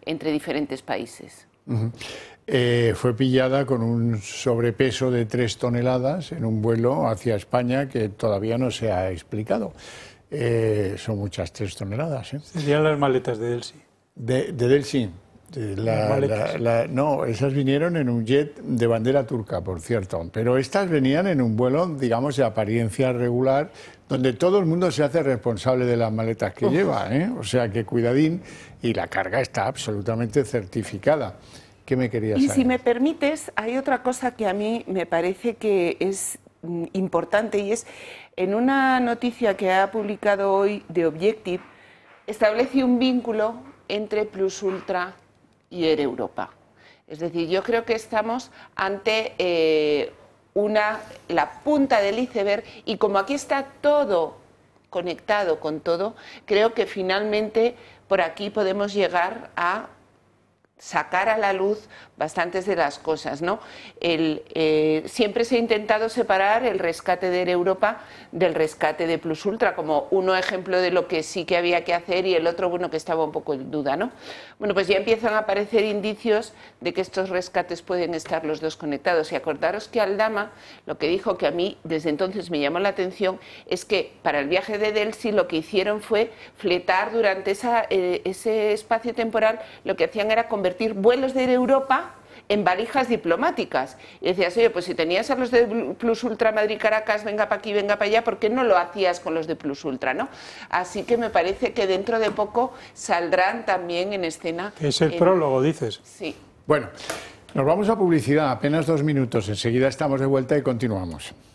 entre diferentes países. Fue pillada con un sobrepeso de 3 toneladas en un vuelo hacia España que todavía no se ha explicado. Son muchas 3 toneladas. Serían las maletas de Delsi. De Delsi. No, esas vinieron en un jet de bandera turca, por cierto, pero estas venían en un vuelo, digamos, de apariencia regular, donde todo el mundo se hace responsable de las maletas que lleva, O sea que cuidadín, y la carga está absolutamente certificada. ¿Qué me querías saber? Y si me permites, hay otra cosa que a mí me parece que es importante, y es, en una noticia que ha publicado hoy The Objective, establece un vínculo entre Plus Ultra y Air Europa. Es decir, yo creo que estamos ante la punta del iceberg, y como aquí está todo conectado con todo, creo que finalmente por aquí podemos llegar a sacar a la luz bastantes de las cosas, ¿no? Siempre se ha intentado separar el rescate de Air Europa del rescate de Plus Ultra, como uno ejemplo de lo que sí que había que hacer y el otro, bueno, que estaba un poco en duda, ¿no? Bueno, pues ya empiezan a aparecer indicios de que estos rescates pueden estar los dos conectados. Y acordaros que Aldama lo que dijo, que a mí desde entonces me llamó la atención, es que para el viaje de Delsi lo que hicieron fue fletar durante ese espacio temporal, lo que hacían era convertir vuelos de Air Europa en valijas diplomáticas. Y decías, oye, pues si tenías a los de Plus Ultra Madrid-Caracas, venga para aquí, venga para allá, ¿por qué no lo hacías con los de Plus Ultra, no? Así que me parece que dentro de poco saldrán también en escena. Es el prólogo, dices. Sí. Bueno, nos vamos a publicidad, apenas 2 minutos. Enseguida estamos de vuelta y continuamos.